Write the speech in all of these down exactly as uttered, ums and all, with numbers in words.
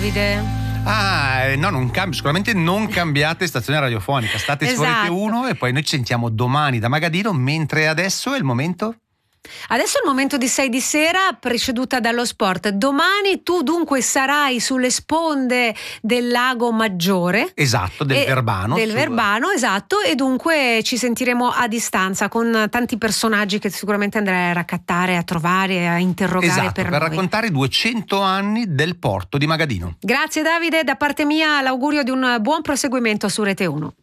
Davide? Ah, no, non cambia, sicuramente non cambiate stazione radiofonica, state su Esatto. Rete uno e poi noi ci sentiamo domani da Magadino, mentre adesso è il momento. Adesso è il momento di sei di sera, preceduta dallo sport. Domani tu dunque sarai sulle sponde del Lago Maggiore. Esatto, del e, Verbano. Del su... Verbano, esatto, e dunque ci sentiremo a distanza con tanti personaggi che sicuramente andrai a raccattare, a trovare, a interrogare esatto, per, per noi. raccontare i duecento anni del porto di Magadino. Grazie Davide, da parte mia l'augurio di un buon proseguimento su Rete uno.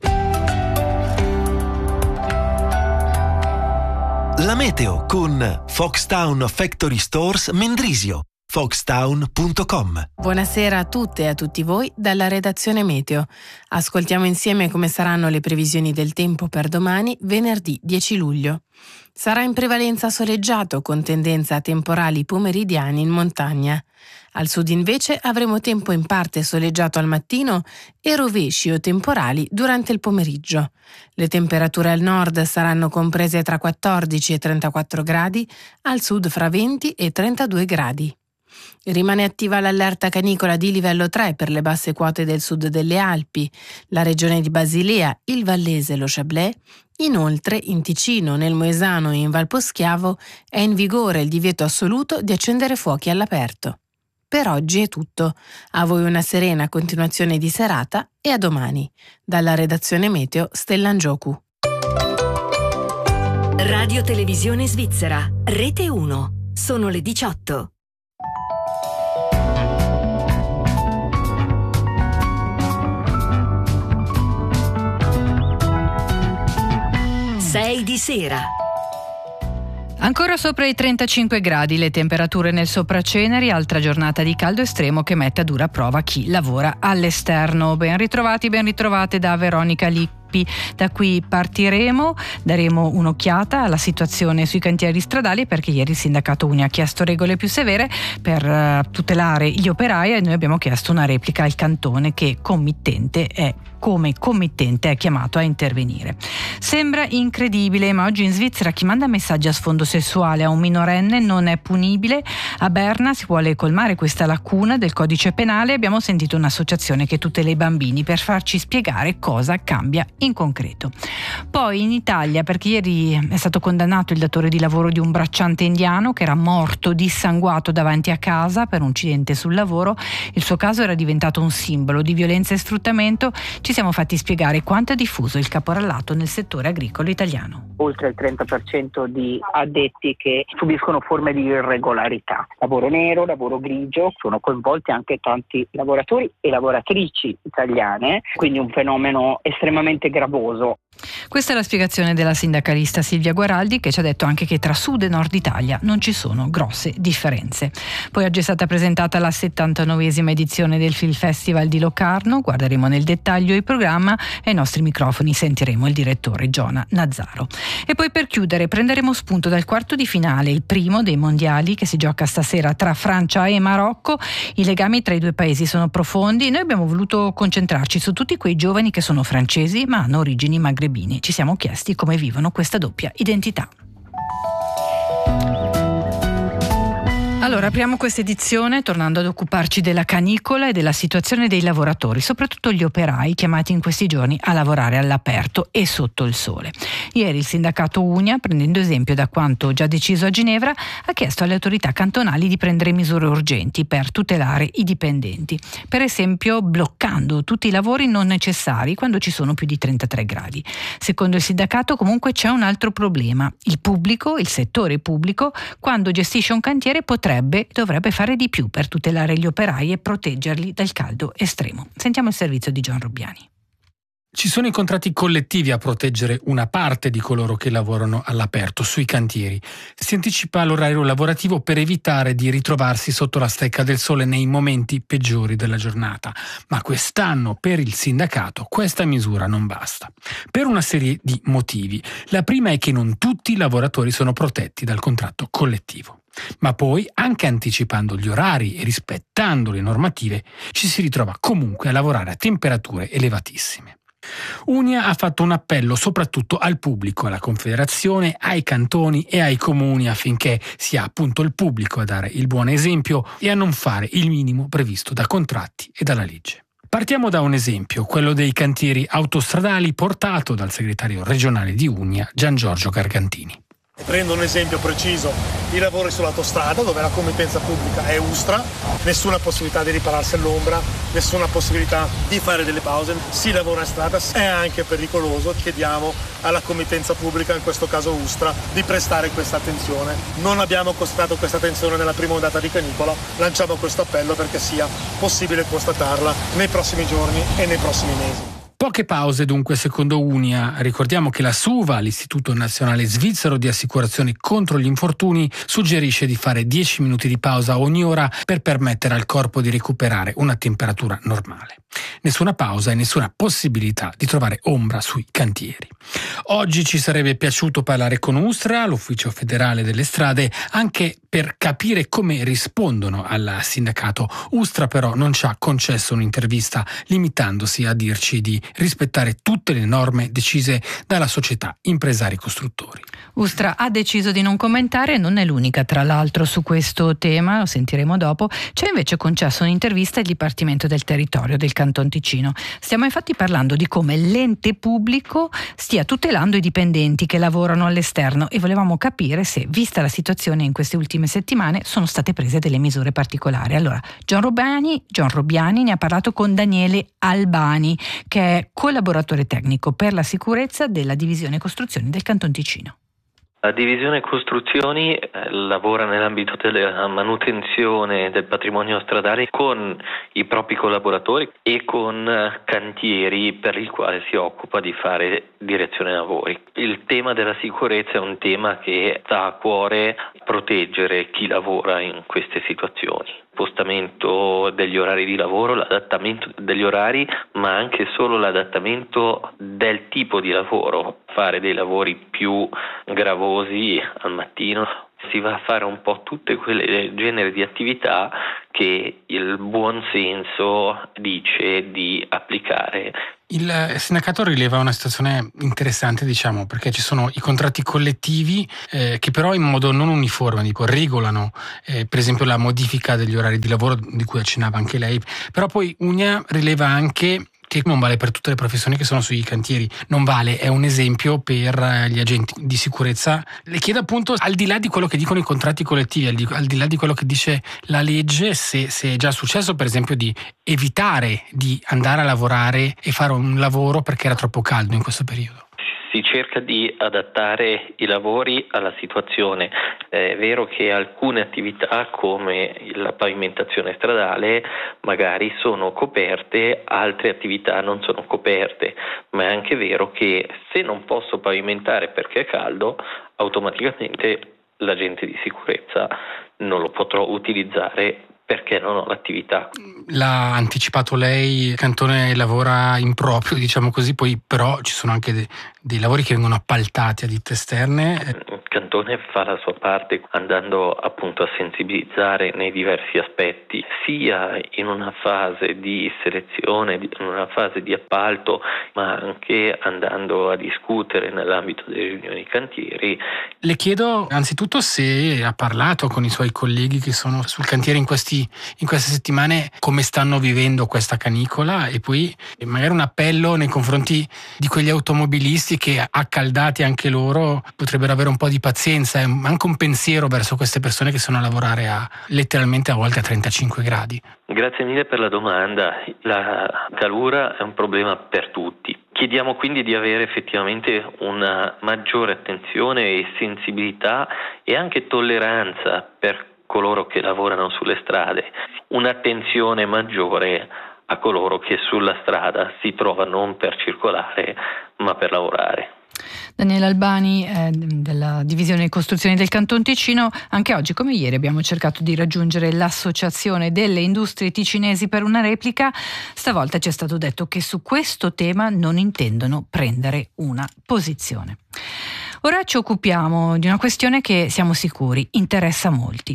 La meteo con Foxtown Factory Stores Mendrisio. foxtown punto com. Buonasera a tutte e a tutti voi dalla redazione Meteo. Ascoltiamo insieme come saranno le previsioni del tempo per domani, venerdì dieci luglio. Sarà in prevalenza soleggiato con tendenza a temporali pomeridiani in montagna. Al sud invece avremo tempo in parte soleggiato al mattino e rovesci o temporali durante il pomeriggio. Le temperature al nord saranno comprese tra quattordici e trentaquattro gradi, al sud fra venti e trentadue gradi. Rimane attiva l'allerta canicola di livello tre per le basse quote del sud delle Alpi, la regione di Basilea, il Vallese e lo Chablais. Inoltre, in Ticino, nel Moesano e in Valposchiavo è in vigore il divieto assoluto di accendere fuochi all'aperto. Per oggi è tutto. A voi una serena continuazione di serata e a domani. Dalla redazione Meteo, Stella Ngioku. Radio Televisione Svizzera, Rete uno. Sono le diciotto. sei di sera. Ancora sopra i trentacinque gradi le temperature nel Sopraceneri, altra giornata di caldo estremo che mette a dura prova chi lavora all'esterno. Ben ritrovati, ben ritrovate da Veronica Lippi. Da qui partiremo, daremo un'occhiata alla situazione sui cantieri stradali perché ieri il sindacato Uni ha chiesto regole più severe per uh, tutelare gli operai e noi abbiamo chiesto una replica al cantone che committente è come committente è chiamato a intervenire. Sembra incredibile, ma oggi in Svizzera chi manda messaggi a sfondo sessuale a un minorenne non è punibile. A Berna si vuole colmare questa lacuna del codice penale. Abbiamo sentito un'associazione che tutela i bambini per farci spiegare cosa cambia in concreto. Poi in Italia, perché ieri è stato condannato il datore di lavoro di un bracciante indiano che era morto dissanguato davanti a casa per un incidente sul lavoro. Il suo caso era diventato un simbolo di violenza e sfruttamento. Ci siamo fatti spiegare quanto è diffuso il caporalato nel settore agricolo italiano. Oltre il trenta per cento di addetti che subiscono forme di irregolarità. Lavoro nero, lavoro grigio, sono coinvolti anche tanti lavoratori e lavoratrici italiane, quindi un fenomeno estremamente gravoso. Questa è la spiegazione della sindacalista Silvia Guaraldi, che ci ha detto anche che tra sud e nord Italia non ci sono grosse differenze. Poi oggi è stata presentata la settantanovesima edizione del Film Festival di Locarno, guarderemo nel dettaglio il programma e ai nostri microfoni sentiremo il direttore Giona Nazzaro. E poi per chiudere prenderemo spunto dal quarto di finale, il primo dei mondiali che si gioca stasera tra Francia e Marocco. I legami tra i due paesi sono profondi. Noi abbiamo voluto concentrarci su tutti quei giovani che sono francesi ma hanno origini magrebine. Ci siamo chiesti come vivono questa doppia identità. Allora, apriamo questa edizione tornando ad occuparci della canicola e della situazione dei lavoratori, soprattutto gli operai chiamati in questi giorni a lavorare all'aperto e sotto il sole. Ieri il sindacato Unia, prendendo esempio da quanto già deciso a Ginevra, ha chiesto alle autorità cantonali di prendere misure urgenti per tutelare i dipendenti. Per esempio bloccando tutti i lavori non necessari quando ci sono più di trentatré gradi. Secondo il sindacato comunque c'è un altro problema. Il pubblico, il settore pubblico, quando gestisce un cantiere potrebbe dovrebbe fare di più per tutelare gli operai e proteggerli dal caldo estremo. Sentiamo il servizio di Gian Robbiani. Ci sono i contratti collettivi a proteggere una parte di coloro che lavorano all'aperto, sui cantieri. Si anticipa l'orario lavorativo per evitare di ritrovarsi sotto la stecca del sole nei momenti peggiori della giornata. Ma quest'anno, per il sindacato, questa misura non basta. Per una serie di motivi. La prima è che non tutti i lavoratori sono protetti dal contratto collettivo. Ma poi, anche anticipando gli orari e rispettando le normative, ci si ritrova comunque a lavorare a temperature elevatissime. Unia ha fatto un appello soprattutto al pubblico, alla Confederazione, ai cantoni e ai comuni affinché sia appunto il pubblico a dare il buon esempio e a non fare il minimo previsto da contratti e dalla legge. Partiamo da un esempio, quello dei cantieri autostradali portato dal segretario regionale di Unia, Gian Giorgio Gargantini. Prendo un esempio preciso, i lavori sull'autostrada dove la committenza pubblica è Ustra, nessuna possibilità di ripararsi all'ombra, nessuna possibilità di fare delle pause, si lavora in strada, è anche pericoloso, chiediamo alla committenza pubblica, in questo caso Ustra, di prestare questa attenzione. Non abbiamo constatato questa attenzione nella prima ondata di canicola, lanciamo questo appello perché sia possibile constatarla nei prossimi giorni e nei prossimi mesi. Poche pause dunque secondo Unia. Ricordiamo che la SUVA, l'Istituto Nazionale Svizzero di Assicurazione contro gli Infortuni, suggerisce di fare dieci minuti di pausa ogni ora per permettere al corpo di recuperare una temperatura normale. Nessuna pausa e nessuna possibilità di trovare ombra sui cantieri. Oggi ci sarebbe piaciuto parlare con Ustra, l'Ufficio Federale delle Strade, anche per capire come rispondono al sindacato. Ustra però non ci ha concesso un'intervista, limitandosi a dirci di rispettare tutte le norme decise dalla società Impresari Costruttori. Ustra ha deciso di non commentare, non è l'unica tra l'altro su questo tema, lo sentiremo dopo. C'è invece concesso un'intervista al Dipartimento del Territorio del Canton Ticino. Stiamo infatti parlando di come l'ente pubblico stia tutelando i dipendenti che lavorano all'esterno e volevamo capire se, vista la situazione in queste ultime settimane, sono state prese delle misure particolari. Allora, John Robiani, John Robiani ne ha parlato con Daniele Albani, che è collaboratore tecnico per la sicurezza della Divisione Costruzioni del Canton Ticino. La divisione costruzioni eh, lavora nell'ambito della manutenzione del patrimonio stradale con i propri collaboratori e con eh, cantieri per il quale si occupa di fare direzione lavori. Il tema della sicurezza è un tema che sta a cuore proteggere chi lavora in queste situazioni. Spostamento degli orari di lavoro, l'adattamento degli orari, ma anche solo l'adattamento del tipo di lavoro. Fare dei lavori più gravosi al mattino, si va a fare un po' tutte quelle generi di attività che il buon senso dice di applicare. Il sindacato rileva una situazione interessante, diciamo, perché ci sono i contratti collettivi eh, che però in modo non uniforme, dico, regolano eh, per esempio la modifica degli orari di lavoro di cui accennava anche lei, però poi Unia rileva anche che non vale per tutte le professioni che sono sui cantieri, non vale, è un esempio per gli agenti di sicurezza. Le chiedo appunto, al di là di quello che dicono i contratti collettivi, al di, al di là di quello che dice la legge, se, se è già successo per esempio di evitare di andare a lavorare e fare un lavoro perché era troppo caldo in questo periodo. Si cerca di adattare i lavori alla situazione. È vero che alcune attività come la pavimentazione stradale magari sono coperte, altre attività non sono coperte, ma è anche vero che se non posso pavimentare perché è caldo, automaticamente l'agente di sicurezza non lo potrò utilizzare perché non ho l'attività. L'ha anticipato lei, il cantone lavora in proprio, diciamo così, poi però ci sono anche de- dei lavori che vengono appaltati a ditte esterne. Il cantone fa la sua parte andando appunto a sensibilizzare nei diversi aspetti, sia in una fase di selezione, in una fase di appalto, ma anche andando a discutere nell'ambito delle riunioni cantieri. Le chiedo anzitutto se ha parlato con i suoi colleghi che sono sul cantiere in questi in queste settimane, come stanno vivendo questa canicola, e poi magari un appello nei confronti di quegli automobilisti che, accaldati anche loro, potrebbero avere un po' di pazienza e anche un pensiero verso queste persone che sono a lavorare a letteralmente a volte a trentacinque gradi. Grazie mille per la domanda. La calura è un problema per tutti. Chiediamo quindi di avere effettivamente una maggiore attenzione e sensibilità e anche tolleranza per coloro che lavorano sulle strade, un'attenzione maggiore a coloro che sulla strada si trovano non per circolare ma per lavorare. Daniele Albani eh, della Divisione Costruzioni del Canton Ticino. Anche oggi, come ieri, abbiamo cercato di raggiungere l'Associazione delle Industrie Ticinesi per una replica. Stavolta ci è stato detto che su questo tema non intendono prendere una posizione. Ora ci occupiamo di una questione che siamo sicuri interessa molti.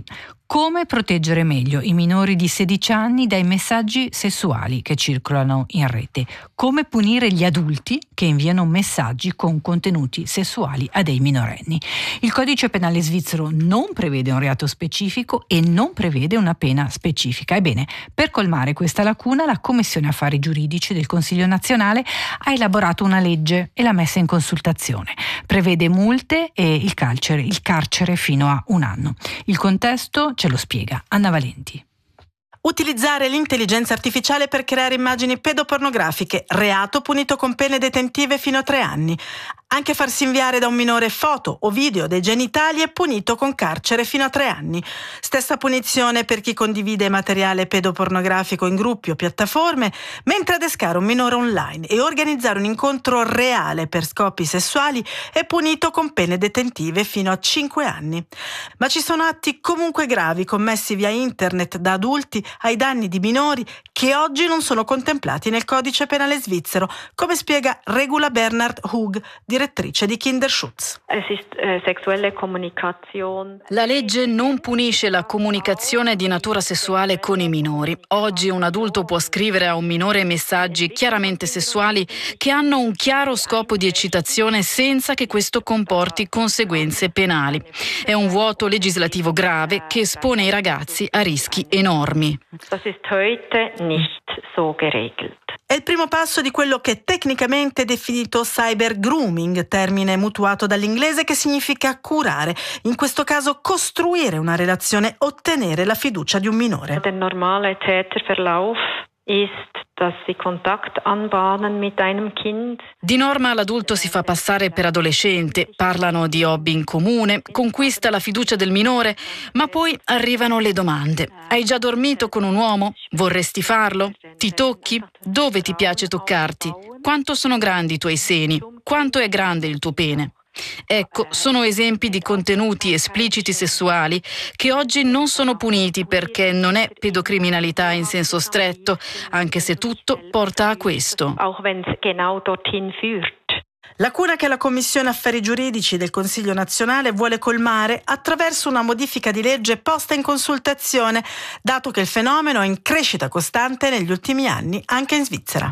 Come proteggere meglio i minori di sedici anni dai messaggi sessuali che circolano in rete? Come punire gli adulti che inviano messaggi con contenuti sessuali a dei minorenni? Il codice penale svizzero non prevede un reato specifico e non prevede una pena specifica. Ebbene, per colmare questa lacuna, la Commissione Affari Giuridici del Consiglio nazionale ha elaborato una legge e l'ha messa in consultazione. Prevede multe e il carcere, il carcere fino a un anno. Il contesto ce lo spiega Anna Valenti. Utilizzare l'intelligenza artificiale per creare immagini pedopornografiche, reato punito con pene detentive fino a tre anni. Anche farsi inviare da un minore foto o video dei genitali è punito con carcere fino a tre anni. Stessa punizione per chi condivide materiale pedopornografico in gruppi o piattaforme, mentre adescare un minore online e organizzare un incontro reale per scopi sessuali è punito con pene detentive fino a cinque anni. Ma ci sono atti comunque gravi commessi via internet da adulti ai danni di minori che oggi non sono contemplati nel codice penale svizzero, come spiega Regula Bernhard Hug, direttrice di Kinderschutz. La legge non punisce la comunicazione di natura sessuale con i minori. Oggi un adulto può scrivere a un minore messaggi chiaramente sessuali che hanno un chiaro scopo di eccitazione senza che questo comporti conseguenze penali. È un vuoto legislativo grave che espone i ragazzi a rischi enormi. È il primo passo di quello che è tecnicamente definito cyber grooming, termine mutuato dall'inglese che significa curare, in questo caso costruire una relazione, ottenere la fiducia di un minore. Der normale Täterverlauf ist, dass sie Kontakt anbahnen mit einem Kind. Di norma l'adulto si fa passare per adolescente, parlano di hobby in comune, conquista la fiducia del minore, ma poi arrivano le domande. Hai già dormito con un uomo? Vorresti farlo? Ti tocchi? Dove ti piace toccarti? Quanto sono grandi i tuoi seni? Quanto è grande il tuo pene? Ecco, sono esempi di contenuti espliciti sessuali che oggi non sono puniti perché non è pedocriminalità in senso stretto, anche se tutto porta a questo. Lacuna che la Commissione Affari Giuridici del Consiglio nazionale vuole colmare attraverso una modifica di legge posta in consultazione, dato che il fenomeno è in crescita costante negli ultimi anni anche in Svizzera.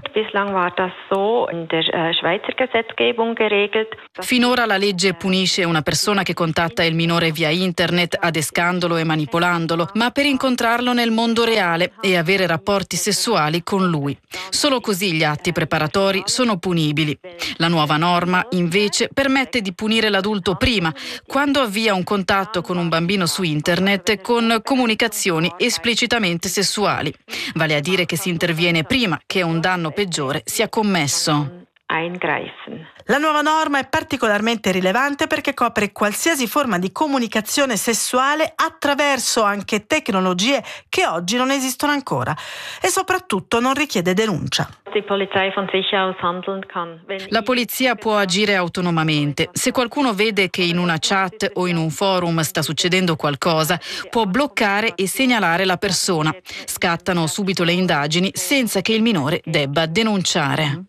Finora la legge punisce una persona che contatta il minore via internet, adescandolo e manipolandolo, ma per incontrarlo nel mondo reale e avere rapporti sessuali con lui. Solo così gli atti preparatori sono punibili. La nuova norma norma, invece, permette di punire l'adulto prima, quando avvia un contatto con un bambino su internet con comunicazioni esplicitamente sessuali. Vale a dire che si interviene prima che un danno peggiore sia commesso. La nuova norma è particolarmente rilevante perché copre qualsiasi forma di comunicazione sessuale attraverso anche tecnologie che oggi non esistono ancora e soprattutto non richiede denuncia. La polizia può agire autonomamente. Se qualcuno vede che in una chat o in un forum sta succedendo qualcosa, può bloccare e segnalare la persona. Scattano subito le indagini senza che il minore debba denunciare.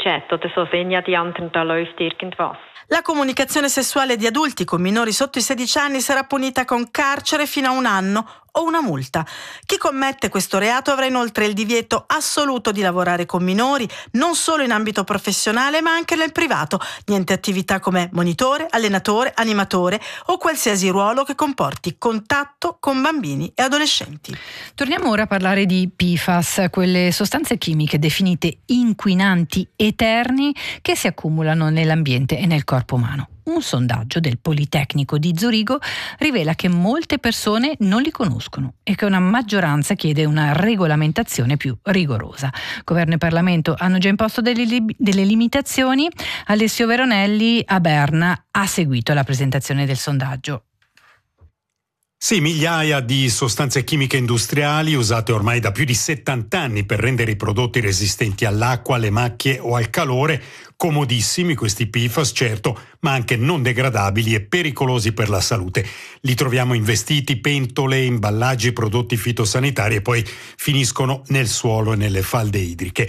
La comunicazione sessuale di adulti con minori sotto i sedici anni sarà punita con carcere fino a un anno o una multa. Chi commette questo reato avrà inoltre il divieto assoluto di lavorare con minori, non solo in ambito professionale ma anche nel privato. Niente attività come monitore, allenatore, animatore o qualsiasi ruolo che comporti contatto con bambini e adolescenti. Torniamo ora a parlare di P F A S, quelle sostanze chimiche definite inquinanti eterni che si accumulano nell'ambiente e nel corpo umano. Un sondaggio del Politecnico di Zurigo rivela che molte persone non li conoscono e che una maggioranza chiede una regolamentazione più rigorosa. Governo e Parlamento hanno già imposto delle, li- delle limitazioni. Alessio Veronelli a Berna ha seguito la presentazione del sondaggio. Sì, migliaia di sostanze chimiche industriali usate ormai da più di settanta anni per rendere i prodotti resistenti all'acqua, alle macchie o al calore. Comodissimi questi P F A S, certo, ma anche non degradabili e pericolosi per la salute. Li troviamo in vestiti, pentole, imballaggi, prodotti fitosanitari e poi finiscono nel suolo e nelle falde idriche.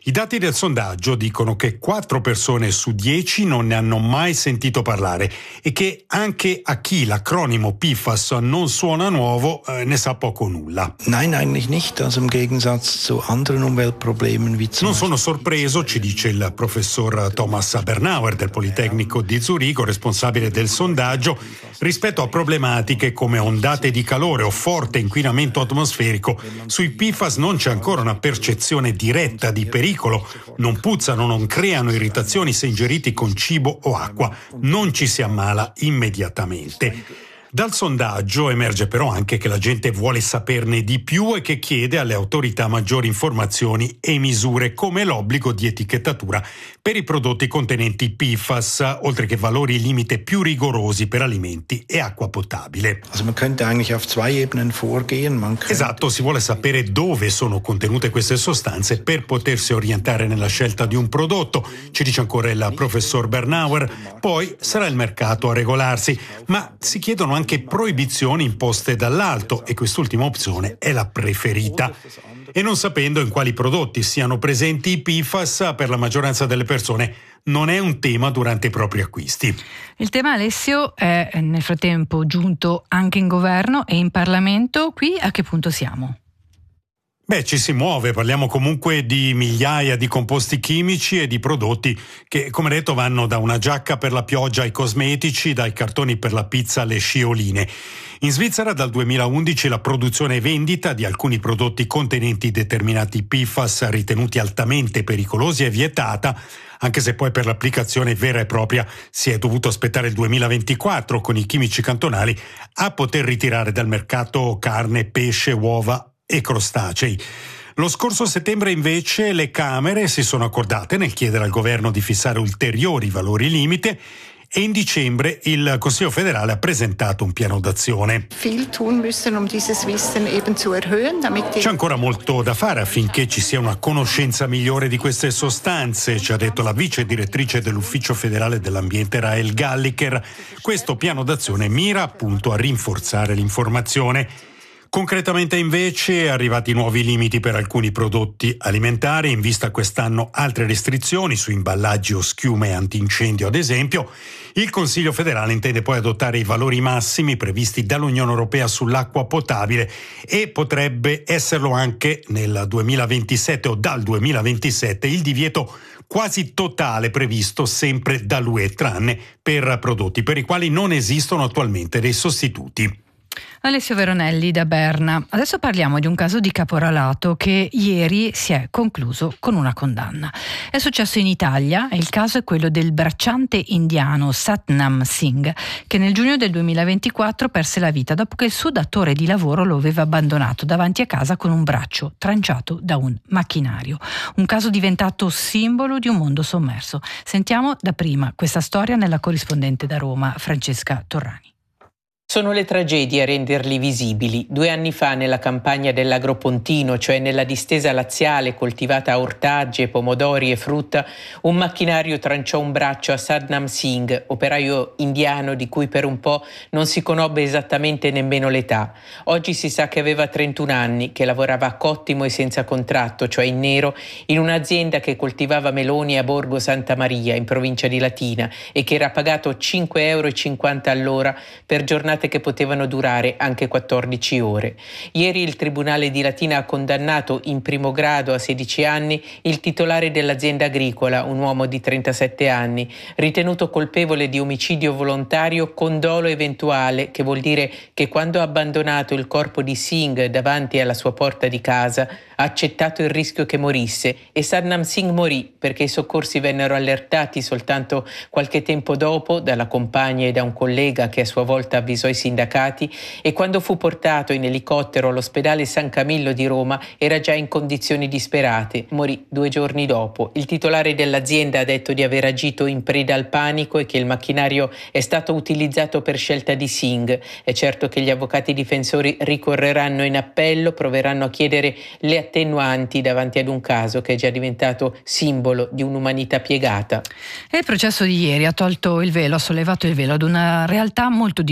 I dati del sondaggio dicono che quattro persone su dieci non ne hanno mai sentito parlare e che anche a chi l'acronimo P F A S non suona nuovo eh, ne sa poco o nulla. Nein, eigentlich nicht. Also im Gegensatz zu anderen Umweltproblemen wie zum Non sono sorpreso, ci dice il professor Thomas Bernauer del Politecnico di Zurigo, responsabile del sondaggio, rispetto a problematiche come ondate di calore o forte inquinamento atmosferico. Sui P F A S non c'è ancora una percezione diretta di pericolo. Non puzzano, non creano irritazioni se ingeriti con cibo o acqua, non ci si ammala immediatamente. Dal sondaggio emerge però anche che la gente vuole saperne di più e che chiede alle autorità maggiori informazioni e misure, come l'obbligo di etichettatura per i prodotti contenenti P F A S, oltre che valori limite più rigorosi per alimenti e acqua potabile. Also man könnte eigentlich auf zwei Ebenen vorgehen. Man könnte... Esatto, si vuole sapere dove sono contenute queste sostanze per potersi orientare nella scelta di un prodotto, ci dice ancora il professor Bernauer. Poi sarà il mercato a regolarsi, ma si chiedono anche proibizioni imposte dall'alto e quest'ultima opzione è la preferita. E non sapendo in quali prodotti siano presenti i P F A S, per la maggioranza delle persone non è un tema durante i propri acquisti. Il tema, Alessio, è nel frattempo giunto anche in governo e in Parlamento. Qui a che punto siamo? Beh, ci si muove, parliamo comunque di migliaia di composti chimici e di prodotti che, come detto, vanno da una giacca per la pioggia ai cosmetici, dai cartoni per la pizza alle scioline. In Svizzera dal duemilaundici la produzione e vendita di alcuni prodotti contenenti determinati P F A S ritenuti altamente pericolosi è vietata, anche se poi per l'applicazione vera e propria si è dovuto aspettare il duemilaventiquattro con i chimici cantonali a poter ritirare dal mercato carne, pesce, uova e crostacei. Lo scorso settembre invece le Camere si sono accordate nel chiedere al governo di fissare ulteriori valori limite e in dicembre il Consiglio federale ha presentato un piano d'azione. C'è ancora molto da fare affinché ci sia una conoscenza migliore di queste sostanze, ci ha detto la vice direttrice dell'Ufficio federale dell'ambiente Rael Galliker. Questo piano d'azione mira appunto a rinforzare l'informazione. Concretamente invece arrivati nuovi limiti per alcuni prodotti alimentari, in vista quest'anno altre restrizioni su imballaggi o schiume antincendio ad esempio. Il Consiglio federale intende poi adottare i valori massimi previsti dall'Unione Europea sull'acqua potabile e potrebbe esserlo anche nel duemilaventisette o dal duemilaventisette il divieto quasi totale previsto sempre dall'U E, tranne per prodotti per i quali non esistono attualmente dei sostituti. Alessio Veronelli da Berna. Adesso parliamo di un caso di caporalato che ieri si è concluso con una condanna. È successo in Italia e il caso è quello del bracciante indiano Satnam Singh, che nel giugno del duemilaventiquattro perse la vita dopo che il suo datore di lavoro lo aveva abbandonato davanti a casa con un braccio tranciato da un macchinario. Un caso diventato simbolo di un mondo sommerso. Sentiamo dapprima questa storia nella corrispondente da Roma, Francesca Torrani. Sono le tragedie a renderli visibili. Due anni fa nella campagna dell'Agropontino, cioè nella distesa laziale coltivata a ortaggi, pomodori e frutta, un macchinario tranciò un braccio a Satnam Singh, operaio indiano di cui per un po' non si conobbe esattamente nemmeno l'età. Oggi si sa che aveva trentuno anni, che lavorava a cottimo e senza contratto, cioè in nero, in un'azienda che coltivava meloni a Borgo Santa Maria, in provincia di Latina, e che era pagato cinque euro e cinquanta all'ora per giornate che potevano durare anche quattordici ore. Ieri il Tribunale di Latina ha condannato in primo grado a sedici anni il titolare dell'azienda agricola, un uomo di trentasette anni, ritenuto colpevole di omicidio volontario con dolo eventuale, che vuol dire che quando ha abbandonato il corpo di Singh davanti alla sua porta di casa ha accettato il rischio che morisse, e Satnam Singh morì perché i soccorsi vennero allertati soltanto qualche tempo dopo dalla compagna e da un collega che a sua volta avvisò i sindacati, e quando fu portato in elicottero all'ospedale San Camillo di Roma era già in condizioni disperate. Morì due giorni dopo. Il titolare dell'azienda ha detto di aver agito in preda al panico e che il macchinario è stato utilizzato per scelta di Singh. È certo che gli avvocati difensori ricorreranno in appello, proveranno a chiedere le attenuanti davanti ad un caso che è già diventato simbolo di un'umanità piegata. E il processo di ieri ha tolto il velo, ha sollevato il velo ad una realtà molto diffusa in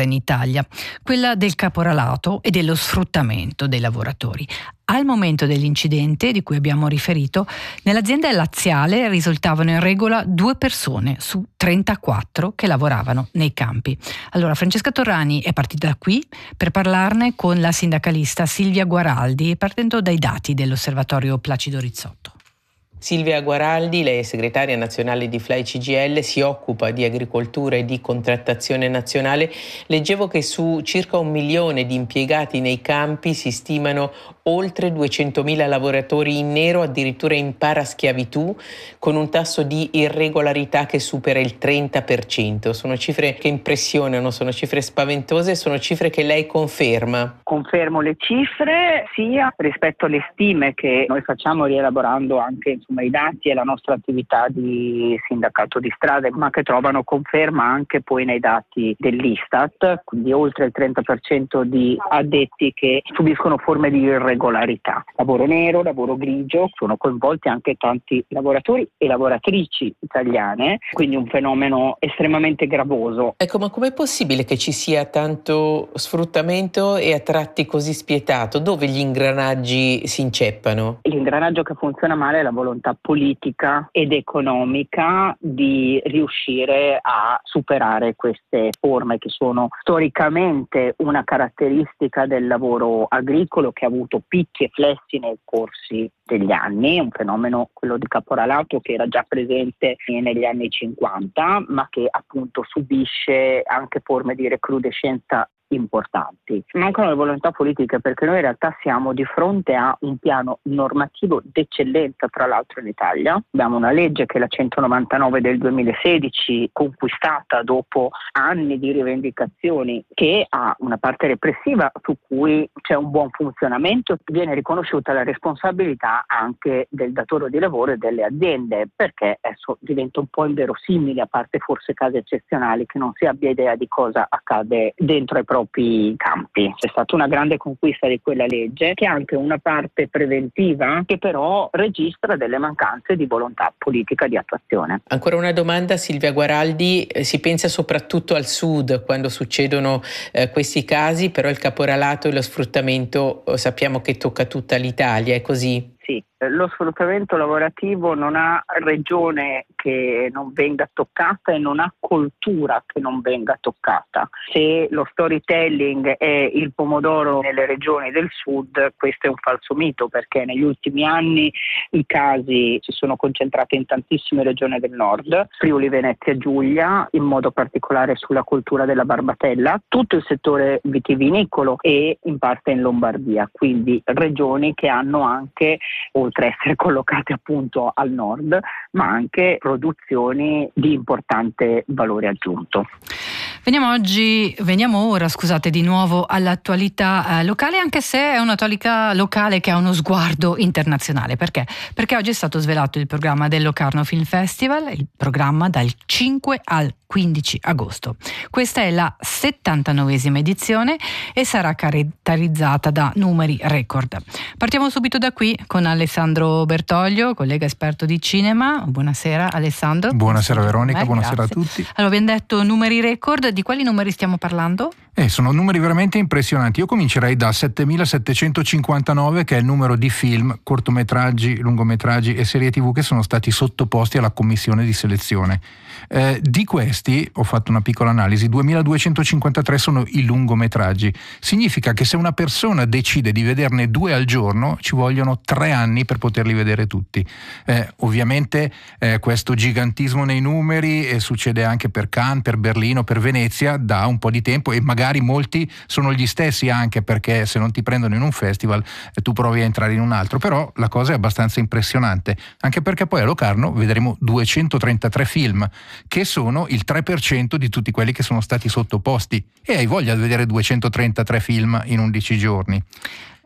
in Italia, quella del caporalato e dello sfruttamento dei lavoratori. Al momento dell'incidente di cui abbiamo riferito, nell'azienda laziale risultavano in regola due persone su trentaquattro che lavoravano nei campi. Allora, Francesca Torrani è partita da qui per parlarne con la sindacalista Silvia Guaraldi, partendo dai dati dell'osservatorio Placido Rizzotto. Silvia Guaraldi, lei è segretaria nazionale di F L A I C G I L, si occupa di agricoltura e di contrattazione nazionale. Leggevo che su circa un milione di impiegati nei campi si stimano oltre duecentomila lavoratori in nero, addirittura in paraschiavitù, con un tasso di irregolarità che supera il trenta per cento. Sono cifre che impressionano, sono cifre spaventose, sono cifre che lei conferma. Confermo le cifre sia rispetto alle stime che noi facciamo rielaborando anche insomma, i dati e la nostra attività di sindacato di strade, ma che trovano conferma anche poi nei dati dell'Istat, quindi oltre il trenta per cento di addetti che subiscono forme di irregolarità. Lavoro nero, lavoro grigio, sono coinvolti anche tanti lavoratori e lavoratrici italiane, quindi un fenomeno estremamente gravoso. Ecco, ma com'è possibile che ci sia tanto sfruttamento e a tratti così spietato? Dove gli ingranaggi si inceppano? L'ingranaggio che funziona male è la volontà politica ed economica di riuscire a superare queste forme che sono storicamente una caratteristica del lavoro agricolo, che ha avuto picchi e flessi nei corsi degli anni, un fenomeno, quello di caporalato, che era già presente negli anni cinquanta, ma che appunto subisce anche forme di recrudescenza importanti. Mancano le volontà politiche, perché noi in realtà siamo di fronte a un piano normativo d'eccellenza, tra l'altro in Italia. Abbiamo una legge che è la centonovantanove del duemilasedici, conquistata dopo anni di rivendicazioni, che ha una parte repressiva su cui c'è un buon funzionamento. Viene riconosciuta la responsabilità anche del datore di lavoro e delle aziende, perché adesso diventa un po' inverosimile, a parte forse casi eccezionali, che non si abbia idea di cosa accade dentro ai propri campi. C'è stata una grande conquista di quella legge, che ha anche una parte preventiva, che però registra delle mancanze di volontà politica di attuazione. Ancora una domanda, Silvia Guaraldi. Eh, si pensa soprattutto al sud quando succedono eh, questi casi, però il caporalato e lo sfruttamento eh, sappiamo che tocca tutta l'Italia, è così? Sì, lo sfruttamento lavorativo non ha regione che non venga toccata e non ha cultura che non venga toccata. Se lo storytelling è il pomodoro nelle regioni del sud, questo è un falso mito, perché negli ultimi anni i casi si sono concentrati in tantissime regioni del nord, Friuli, Venezia, Giulia, in modo particolare sulla cultura della barbatella, tutto il settore vitivinicolo e in parte in Lombardia, quindi regioni che hanno anche, oltre a essere collocate appunto al nord, ma anche produzioni di importante valore aggiunto. Veniamo oggi, veniamo ora, scusate, di nuovo all'attualità eh, locale, anche se è un'attualità locale che ha uno sguardo internazionale. Perché? Perché oggi è stato svelato il programma del Locarno Film Festival, il programma dal cinque al quindici agosto. Questa è la settantanovesima edizione e sarà caratterizzata da numeri record. Partiamo subito da qui con Alessandro Bertoglio, collega esperto di cinema. Buonasera Alessandro. Buonasera Veronica, Eh, buonasera grazie. a tutti. Allora, abbiamo detto numeri record, di quali numeri stiamo parlando? Eh, sono numeri veramente impressionanti. Io comincerei da settemilasettecentocinquantanove, che è il numero di film, cortometraggi, lungometraggi e serie tivù che sono stati sottoposti alla commissione di selezione. Eh, di questi, ho fatto una piccola analisi, duemiladuecentocinquantatré sono i lungometraggi. Significa che se una persona decide di vederne due al giorno, ci vogliono tre anni per poterli vedere tutti. Eh, ovviamente eh, questo gigantismo nei numeri eh, succede anche per Cannes, per Berlino, per Venezia da un po' di tempo, e magari molti sono gli stessi, anche perché se non ti prendono in un festival eh, tu provi a entrare in un altro. Però la cosa è abbastanza impressionante, anche perché poi a Locarno vedremo duecentotrentatré film, che sono il tre per cento di tutti quelli che sono stati sottoposti, e hai voglia di vedere duecentotrentatré film in undici giorni.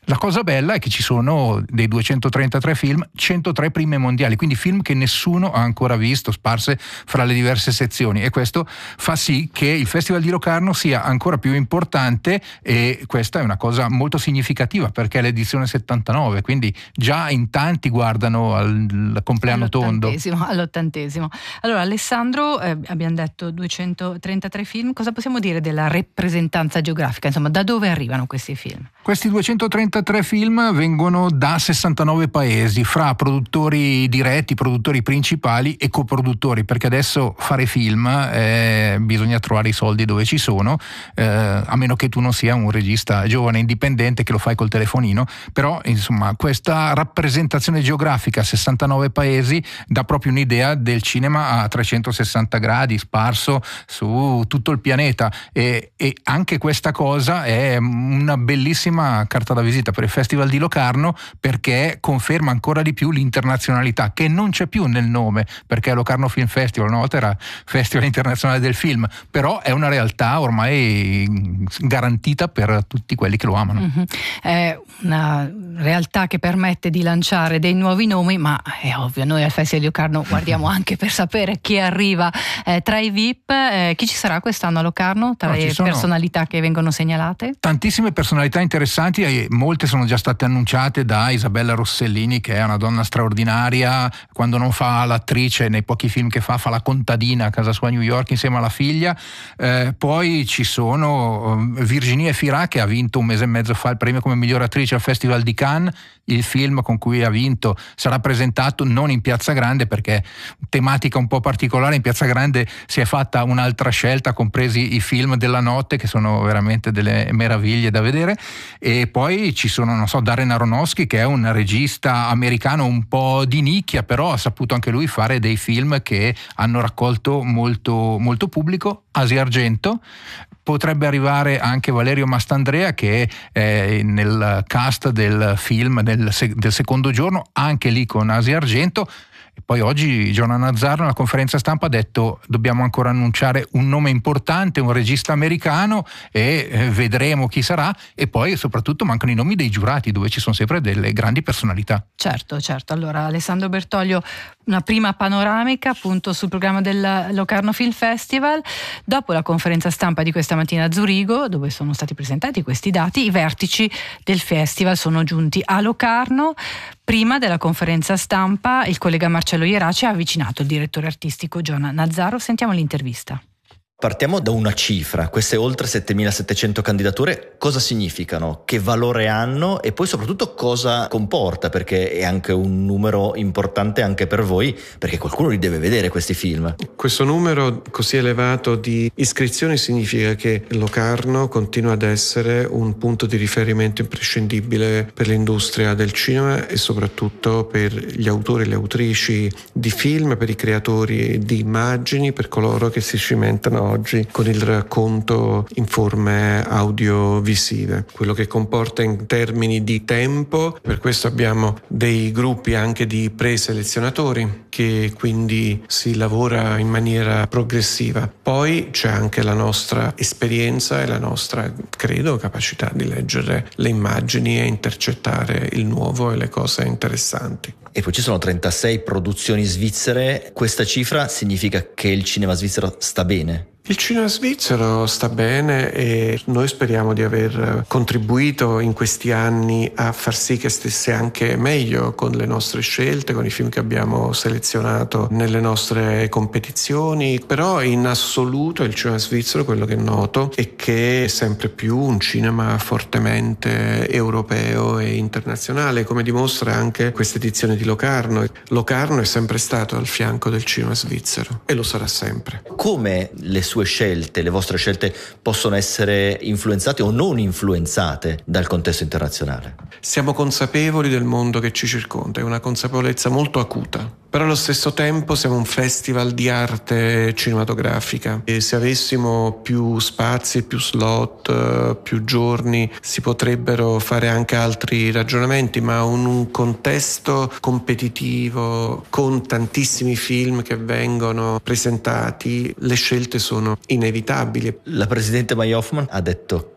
La cosa bella è che ci sono dei duecentotrentatré film, centotré prime mondiali, quindi film che nessuno ha ancora visto, sparse fra le diverse sezioni, e questo fa sì che il Festival di Locarno sia ancora più importante, e questa è una cosa molto significativa perché è l'edizione settantanove, quindi già in tanti guardano al compleanno tondo. All'ottantesimo, all'ottantesimo. Allora Alessandro, eh, abbiamo detto duecentotrentatré film, cosa possiamo dire della rappresentanza geografica? Insomma, da dove arrivano questi film? Questi duecentotrentatré film vengono da sessantanove paesi, fra produttori diretti, produttori principali e coproduttori, perché adesso fare film eh, bisogna trovare i soldi dove ci sono, eh, a meno che tu non sia un regista giovane indipendente che lo fai col telefonino, però insomma questa rappresentazione geografica a sessantanove paesi dà proprio un'idea del cinema a trecentosessanta gradi, sparso su tutto il pianeta, e, e anche questa cosa è una bellissima carta da visita per il Festival di Locarno, perché conferma ancora di più l'internazionalità che non c'è più nel nome, perché Locarno Film Festival una volta era Festival Internazionale del Film, però è una realtà ormai garantita per tutti quelli che lo amano. Mm-hmm. È una realtà che permette di lanciare dei nuovi nomi, ma è ovvio, noi al Festival di Locarno guardiamo anche per sapere chi arriva eh, tra i V I P. Eh, chi ci sarà quest'anno a Locarno tra no, le personalità che vengono segnalate? Tantissime personalità interessanti, e molte sono già state annunciate da Isabella Rossellini, che è una donna straordinaria. Quando non fa l'attrice, nei pochi film che fa, fa la contadina a casa sua a New York insieme alla figlia. Eh, poi ci sono Virginie Fira, che ha vinto un mese e mezzo fa il premio come miglior attrice al Festival di Cannes. Il film con cui ha vinto sarà presentato non in Piazza Grande, perché tematica un po' particolare. In Piazza Grande si è fatta un'altra scelta, compresi i film della notte, che sono veramente delle meraviglie da vedere. E poi ci sono, non so, Darren Aronofsky, che è un regista americano un po' di nicchia, però ha saputo anche lui fare dei film che hanno raccolto molto, molto pubblico. Asia Argento. Potrebbe arrivare anche Valerio Mastandrea, che è nel cast del film del, del secondo giorno, anche lì con Asia Argento. E poi oggi Jonah Nazzaro nella conferenza stampa ha detto: dobbiamo ancora annunciare un nome importante, un regista americano, e eh, vedremo chi sarà. E poi soprattutto mancano i nomi dei giurati, dove ci sono sempre delle grandi personalità. Certo, certo. Allora Alessandro Bertoglio, una prima panoramica appunto sul programma del Locarno Film Festival. Dopo la conferenza stampa di questa mattina a Zurigo, dove sono stati presentati questi dati, i vertici del festival sono giunti a Locarno. Prima della conferenza stampa il collega Marcello Ieraci ha avvicinato il direttore artistico Jonah Nazzaro. Sentiamo l'intervista. Partiamo da una cifra: queste oltre settemilasettecento candidature cosa significano, che valore hanno e poi soprattutto cosa comporta, perché è anche un numero importante anche per voi, perché qualcuno li deve vedere questi film. Questo numero così elevato di iscrizioni significa che Locarno continua ad essere un punto di riferimento imprescindibile per l'industria del cinema e soprattutto per gli autori e le autrici di film, per i creatori di immagini, per coloro che si cimentano oggi con il racconto in forme audiovisive, quello che comporta in termini di tempo. Per questo abbiamo dei gruppi anche di preselezionatori, che quindi si lavora in maniera progressiva. Poi c'è anche la nostra esperienza e la nostra, credo, capacità di leggere le immagini e intercettare il nuovo e le cose interessanti. E poi ci sono trentasei produzioni svizzere. Questa cifra significa che il cinema svizzero sta bene? Il cinema svizzero sta bene e noi speriamo di aver contribuito in questi anni a far sì che stesse anche meglio con le nostre scelte, con i film che abbiamo selezionato nelle nostre competizioni. Però in assoluto il cinema svizzero, quello che noto, è che è sempre più un cinema fortemente europeo e internazionale, come dimostra anche questa edizione di Locarno. Locarno è sempre stato al fianco del cinema svizzero e lo sarà sempre. Come le sue scelte, le vostre scelte possono essere influenzate o non influenzate dal contesto internazionale? Siamo consapevoli del mondo che ci circonda, è una consapevolezza molto acuta. Però allo stesso tempo siamo un festival di arte cinematografica e se avessimo più spazi, più slot, più giorni, si potrebbero fare anche altri ragionamenti, ma in un contesto competitivo con tantissimi film che vengono presentati, le scelte sono inevitabili. La presidente Maya Hoffman ha detto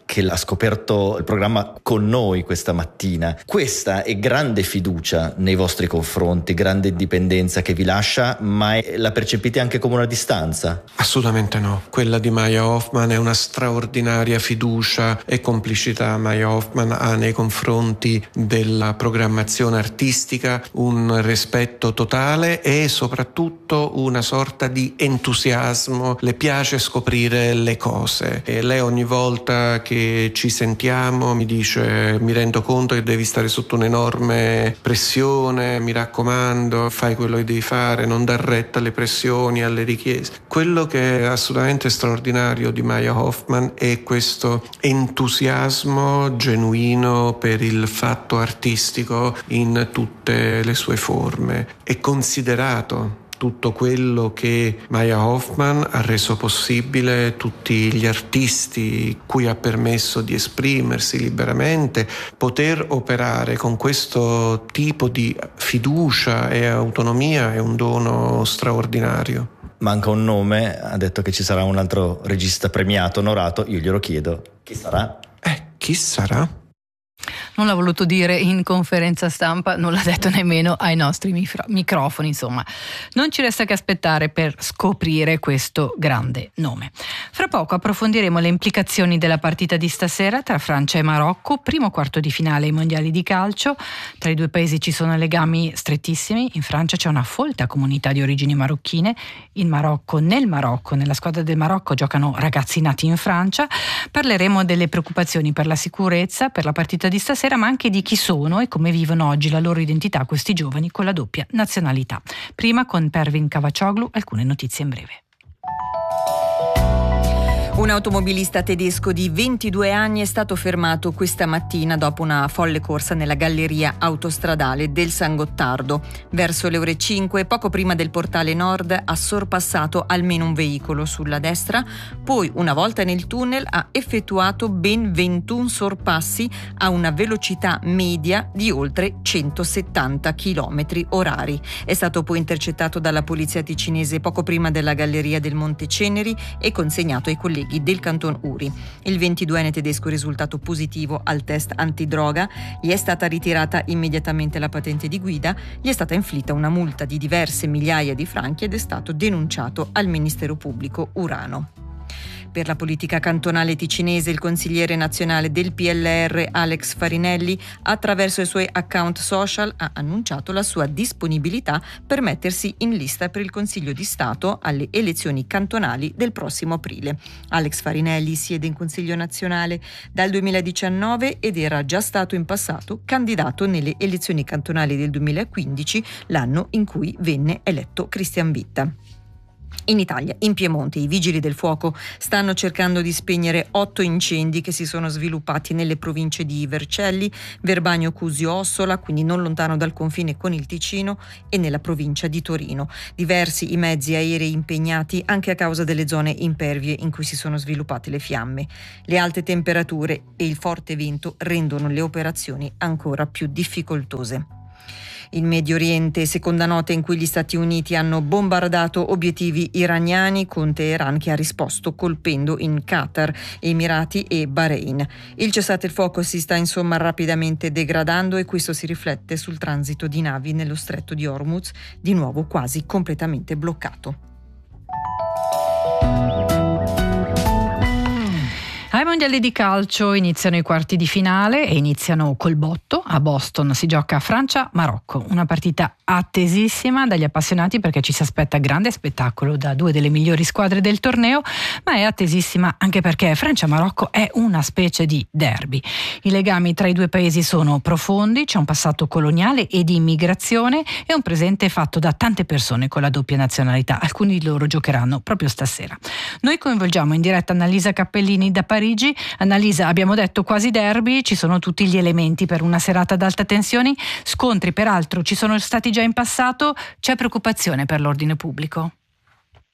che l'ha scoperto il programma con noi questa mattina. Questa è grande fiducia nei vostri confronti, grande indipendenza che vi lascia, ma è, la percepite anche come una distanza? Assolutamente no. Quella di Maya Hoffman è una straordinaria fiducia e complicità. Maya Hoffman ha nei confronti della programmazione artistica un rispetto totale e soprattutto una sorta di entusiasmo. Le piace scoprire le cose e lei ogni volta che che ci sentiamo mi dice: mi rendo conto che devi stare sotto un'enorme pressione, mi raccomando, fai quello che devi fare, non dar retta alle pressioni, alle richieste. Quello che è assolutamente straordinario di Maya Hoffman è questo entusiasmo genuino per il fatto artistico in tutte le sue forme. È considerato tutto quello che Maya Hoffman ha reso possibile, tutti gli artisti cui ha permesso di esprimersi liberamente, poter operare con questo tipo di fiducia e autonomia è un dono straordinario. Manca un nome, ha detto che ci sarà un altro regista premiato, onorato, io glielo chiedo, chi sarà? Eh, chi sarà? Non l'ha voluto dire in conferenza stampa, non l'ha detto nemmeno ai nostri micro- microfoni, insomma. Non ci resta che aspettare per scoprire questo grande nome. Fra poco approfondiremo le implicazioni della partita di stasera tra Francia e Marocco, primo quarto di finale ai mondiali di calcio. Tra i due paesi ci sono legami strettissimi. In Francia c'è una folta comunità di origini marocchine. In Marocco, nel Marocco, nella squadra del Marocco giocano ragazzi nati in Francia. Parleremo delle preoccupazioni per la sicurezza, per la partita di stasera, ma anche di chi sono e come vivono oggi la loro identità questi giovani con la doppia nazionalità. Prima, con Pervin Cavaccioglu, alcune notizie in breve. Un automobilista tedesco di ventidue anni è stato fermato questa mattina dopo una folle corsa nella galleria autostradale del San Gottardo. Verso le ore cinque, poco prima del portale nord, ha sorpassato almeno un veicolo sulla destra, poi una volta nel tunnel ha effettuato ben ventuno sorpassi a una velocità media di oltre centosettanta chilometri orari. È stato poi intercettato dalla polizia ticinese poco prima della galleria del Monte Ceneri e consegnato ai colleghi del Canton Uri. Il ventiduenne tedesco è risultato positivo al test antidroga, gli è stata ritirata immediatamente la patente di guida, gli è stata inflitta una multa di diverse migliaia di franchi ed è stato denunciato al Ministero Pubblico urano. Per la politica cantonale ticinese, il consigliere nazionale del P L R Alex Farinelli, attraverso i suoi account social, ha annunciato la sua disponibilità per mettersi in lista per il Consiglio di Stato alle elezioni cantonali del prossimo aprile. Alex Farinelli siede in Consiglio nazionale dal duemiladiciannove ed era già stato in passato candidato nelle elezioni cantonali del duemilaquindici, l'anno in cui venne eletto Christian Vitta. In Italia, in Piemonte, i vigili del fuoco stanno cercando di spegnere otto incendi che si sono sviluppati nelle province di Vercelli, Verbagno, Cusio, Ossola, quindi non lontano dal confine con il Ticino, e nella provincia di Torino. Diversi i mezzi aerei impegnati anche a causa delle zone impervie in cui si sono sviluppate le fiamme. Le alte temperature e il forte vento rendono le operazioni ancora più difficoltose. Il Medio Oriente, seconda notte in cui gli Stati Uniti hanno bombardato obiettivi iraniani, con Teheran che ha risposto colpendo in Qatar, Emirati e Bahrain. Il cessate il fuoco si sta insomma rapidamente degradando e questo si riflette sul transito di navi nello stretto di Hormuz, di nuovo quasi completamente bloccato. Ai mondiali di calcio iniziano i quarti di finale e iniziano col botto. A Boston si gioca Francia-Marocco, una partita attesissima dagli appassionati perché ci si aspetta grande spettacolo da due delle migliori squadre del torneo, ma è attesissima anche perché Francia-Marocco è una specie di derby. I legami tra i due paesi sono profondi, c'è un passato coloniale e di immigrazione e un presente fatto da tante persone con la doppia nazionalità. Alcuni di loro giocheranno proprio stasera. Noi coinvolgiamo in diretta Annalisa Cappellini da Parigi. Annalisa, abbiamo detto quasi derby, ci sono tutti gli elementi per una serata ad alta tensione, scontri peraltro ci sono stati già in passato, c'è preoccupazione per l'ordine pubblico?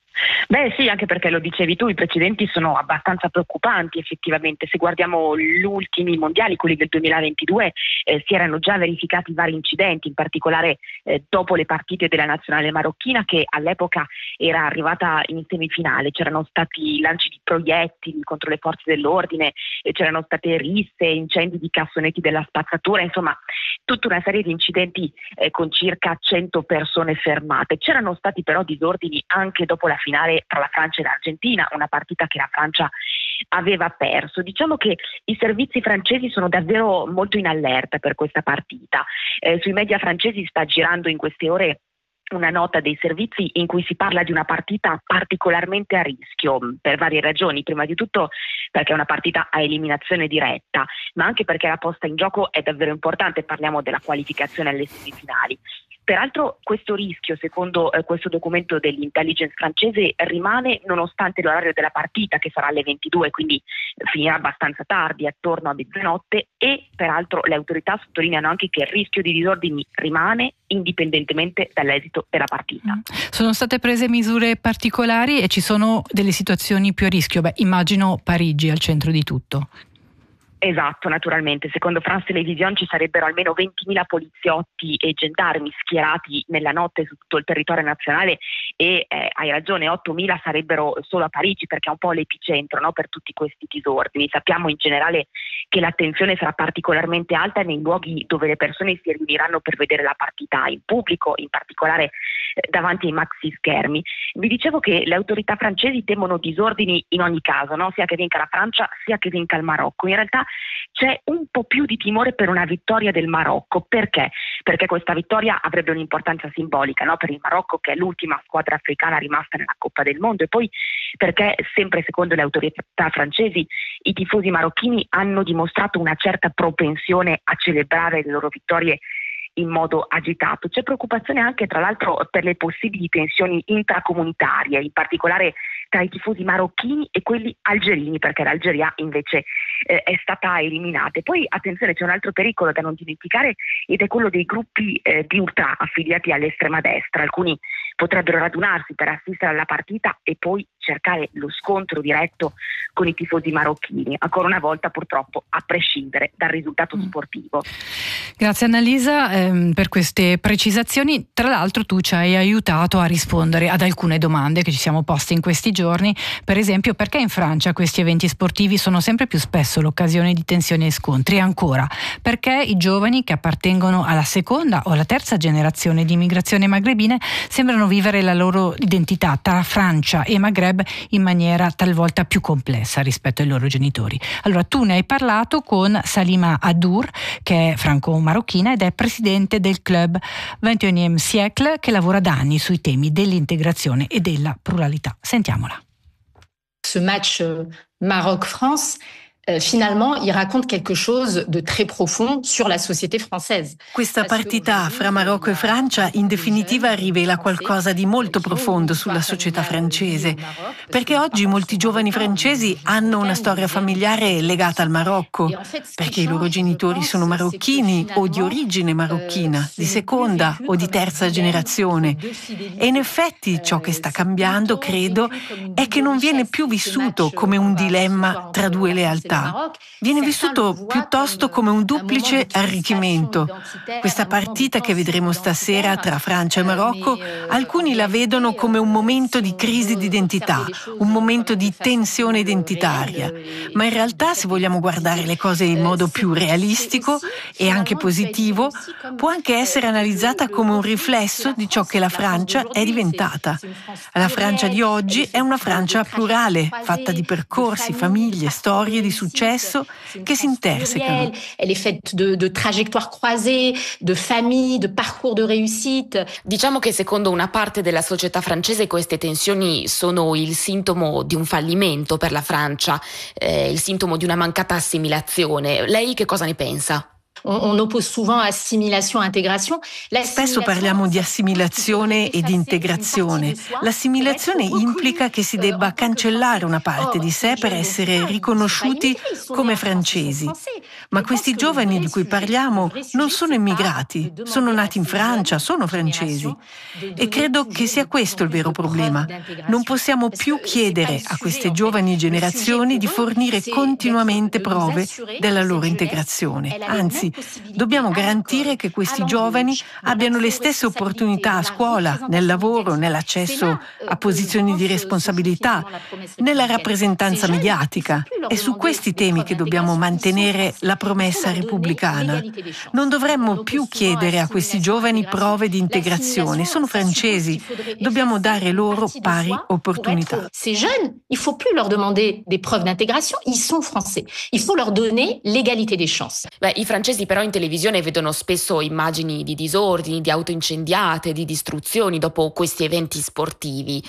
Beh sì, anche perché lo dicevi tu, i precedenti sono abbastanza preoccupanti effettivamente. Se guardiamo gli ultimi mondiali, quelli del duemilaventidue, eh, si erano già verificati vari incidenti, in particolare eh, dopo le partite della nazionale marocchina, che all'epoca era arrivata in semifinale. C'erano stati lanci di proiettili contro le forze dell'ordine, e c'erano state risse, incendi di cassonetti della spazzatura, insomma tutta una serie di incidenti eh, con circa cento persone fermate. C'erano stati però disordini anche dopo la finale tra la Francia e l'Argentina, una partita che la Francia aveva perso. Diciamo che i servizi francesi sono davvero molto in allerta per questa partita. Eh, sui media francesi sta girando in queste ore una nota dei servizi in cui si parla di una partita particolarmente a rischio per varie ragioni. Prima di tutto perché è una partita a eliminazione diretta, ma anche perché la posta in gioco è davvero importante, parliamo della qualificazione alle semifinali. Peraltro questo rischio, secondo eh, questo documento dell'intelligence francese, rimane nonostante l'orario della partita, che sarà alle ventidue, quindi finirà abbastanza tardi, attorno a mezzanotte, e peraltro le autorità sottolineano anche che il rischio di disordini rimane indipendentemente dall'esito della partita. Sono state prese misure particolari e ci sono delle situazioni più a rischio? Beh, immagino Parigi al centro di tutto. Esatto, naturalmente. Secondo France Télévisions ci sarebbero almeno ventimila poliziotti e gendarmi schierati nella notte su tutto il territorio nazionale e eh, hai ragione, ottomila sarebbero solo a Parigi, perché è un po' l'epicentro, no, per tutti questi disordini. Sappiamo in generale che l'attenzione sarà particolarmente alta nei luoghi dove le persone si riuniranno per vedere la partita in pubblico, in particolare eh, davanti ai maxi schermi. Vi dicevo che le autorità francesi temono disordini in ogni caso, no? Sia che vinca la Francia sia che vinca il Marocco. In realtà c'è un po' più di timore per una vittoria del Marocco. Perché? Perché questa vittoria avrebbe un'importanza simbolica, no? Per il Marocco, che è l'ultima squadra africana rimasta nella Coppa del Mondo, e poi perché, sempre secondo le autorità francesi, i tifosi marocchini hanno dimostrato una certa propensione a celebrare le loro vittorie in modo agitato. C'è preoccupazione anche, tra l'altro, per le possibili tensioni intracomunitarie, in particolare tra i tifosi marocchini e quelli algerini, perché l'Algeria invece eh, è stata eliminata. E poi, attenzione, c'è un altro pericolo da non dimenticare, ed è quello dei gruppi eh, di ultra affiliati all'estrema destra. Alcuni potrebbero radunarsi per assistere alla partita e poi cercare lo scontro diretto con i tifosi marocchini, ancora una volta purtroppo a prescindere dal risultato sportivo. Grazie Annalisa ehm, per queste precisazioni. Tra l'altro tu ci hai aiutato a rispondere ad alcune domande che ci siamo poste in questi giorni, per esempio perché in Francia questi eventi sportivi sono sempre più spesso l'occasione di tensioni e scontri, e ancora perché i giovani che appartengono alla seconda o alla terza generazione di immigrazione magrebine sembrano vivere la loro identità tra Francia e Maghreb in maniera talvolta più complessa rispetto ai loro genitori. Allora tu ne hai parlato con Salima Adour, che è franco-marocchina ed è presidente del club vingtiunième siècle, che lavora da anni sui temi dell'integrazione e della pluralità. Sentiamola. Ce match Maroc-France, finalement, il raconte quelque chose de très profond sur la société française. Questa partita fra Marocco e Francia in definitiva rivela qualcosa di molto profondo sulla società francese, perché oggi molti giovani francesi hanno una storia familiare legata al Marocco, perché i loro genitori sono marocchini o di origine marocchina, di seconda o di terza generazione. E in effetti ciò che sta cambiando, credo, è che non viene più vissuto come un dilemma tra due lealtà. Viene vissuto piuttosto come un duplice arricchimento. Questa partita che vedremo stasera tra Francia e Marocco, alcuni la vedono come un momento di crisi di identità, un momento di tensione identitaria. Ma in realtà, se vogliamo guardare le cose in modo più realistico e anche positivo, può anche essere analizzata come un riflesso di ciò che la Francia è diventata. La Francia di oggi è una Francia plurale, fatta di percorsi, famiglie, storie di successo che si intersecano. Elle est faite de, de trajectoires croisées, de familles, de parcours de réussite. Diciamo che secondo una parte della società francese queste tensioni sono il sintomo di un fallimento per la Francia, eh, il sintomo di una mancata assimilazione. Lei che cosa ne pensa? On, on oppose souvent assimilation e integrazione. Spesso parliamo di assimilazione e di integrazione. L'assimilazione implica che si debba cancellare una parte di sé per essere riconosciuti come francesi. Ma questi giovani di cui parliamo non sono immigrati, sono nati in Francia, sono francesi. E credo che sia questo il vero problema. Non possiamo più chiedere a queste giovani generazioni di fornire continuamente prove della loro integrazione. Anzi, dobbiamo garantire che questi giovani abbiano le stesse opportunità a scuola, nel lavoro, nell'accesso a posizioni di responsabilità, nella rappresentanza mediatica. È su questi temi che dobbiamo mantenere la promessa repubblicana. Non dovremmo più chiedere a questi giovani prove di integrazione. Sono francesi, dobbiamo dare loro pari opportunità. Ces jeunes, il faut plus leur demander des preuves d'intégration, ils sont français. Il faut leur donner l'égalité des chances. Beh, i francesi però in televisione vedono spesso immagini di disordini, di auto incendiate, di distruzioni dopo questi eventi sportivi.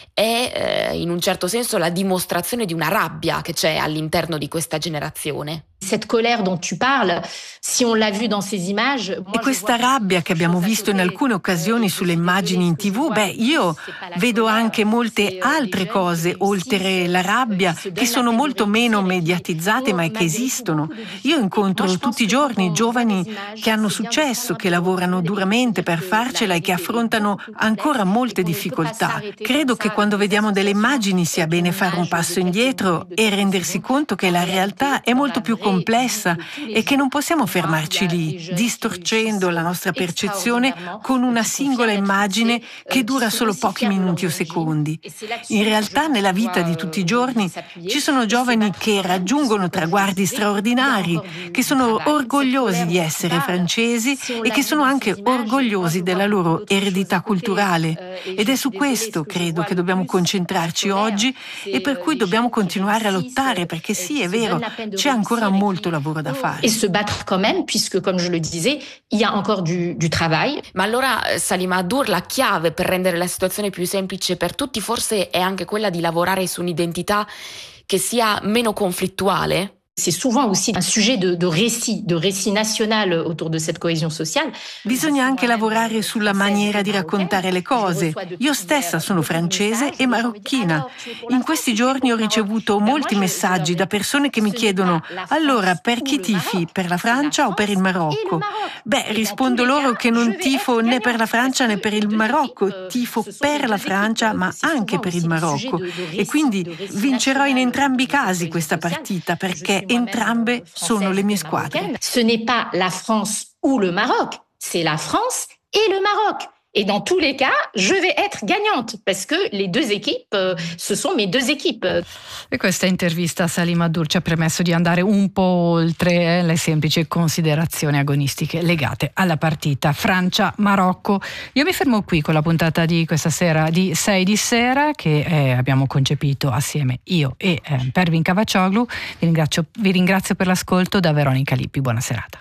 È eh, in un certo senso la dimostrazione di una rabbia che c'è all'interno di questa generazione. Cette colère dont tu parles, si on l'a vu dans ces images, e questa rabbia che abbiamo visto in alcune occasioni sulle immagini in tivù, beh, io vedo anche molte altre cose oltre la rabbia che sono molto meno mediatizzate ma che esistono. Io incontro tutti i giorni giovani che hanno successo, che lavorano duramente per farcela e che affrontano ancora molte difficoltà. Credo che quando vediamo delle immagini sia bene fare un passo indietro e rendersi conto che la realtà è molto più complessa e che non possiamo fermarci lì, distorcendo la nostra percezione con una singola immagine che dura solo pochi minuti o secondi. In realtà, nella vita di tutti i giorni ci sono giovani che raggiungono traguardi straordinari, che sono orgogliosi di essere francesi e che sono anche orgogliosi della loro eredità culturale. Ed è su questo, credo, che dobbiamo concentrarci oggi e per cui dobbiamo continuare a lottare, perché sì, è vero, c'è ancora molto lavoro da fare. E se battere quand même, puisque comme je le disais, il y a encore du, du travail. Ma allora, Salima Addour, la chiave per rendere la situazione più semplice per tutti forse è anche quella di lavorare su un'identità che sia meno conflittuale? C'est souvent aussi un sujet de, de récit, de récit national autour de cette cohésion sociale. Bisogna anche lavorare sulla maniera di raccontare le cose. Io stessa sono francese e marocchina. In questi giorni ho ricevuto molti messaggi da persone che mi chiedono: allora, per chi tifi? Per la Francia o per il Marocco? Beh, rispondo loro che non tifo né per la Francia né per il Marocco. Tifo per la Francia, ma anche per il Marocco. E quindi vincerò in entrambi i casi questa partita, perché entrambe sono le mie squadre. Ce n'est pas la France ou le Maroc, c'est la France et le Maroc. Et dans tous les cas, je vais être gagnante parce que les deux équipes, ce sont mes deux équipes. E questa intervista a Salima Addour ci ha permesso di andare un po' oltre eh, le semplici considerazioni agonistiche legate alla partita Francia-Marocco. Io mi fermo qui con la puntata di questa sera di sei di sera che eh, abbiamo concepito assieme io e eh, Pervin Cavaccioglu. Vi ringrazio, vi ringrazio per l'ascolto. Da Veronica Lippi, buona serata.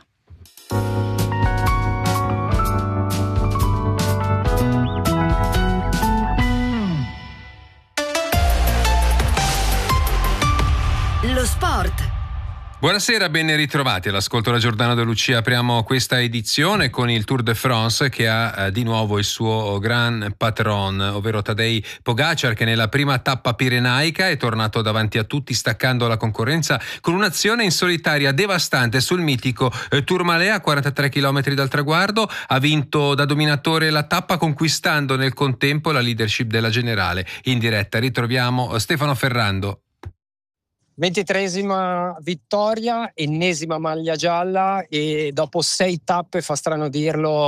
Lo sport. Buonasera, ben ritrovati all'ascolto da Giordano De Lucia. Apriamo questa edizione con il Tour de France che ha eh, di nuovo il suo gran patron, ovvero Tadej Pogačar, che nella prima tappa pirenaica è tornato davanti a tutti staccando la concorrenza con un'azione in solitaria devastante sul mitico eh, Tourmalet a quarantatré chilometri dal traguardo. Ha vinto da dominatore la tappa, conquistando nel contempo la leadership della generale. In diretta ritroviamo Stefano Ferrando. ventitreesima vittoria, ennesima maglia gialla, e dopo sei tappe, fa strano dirlo,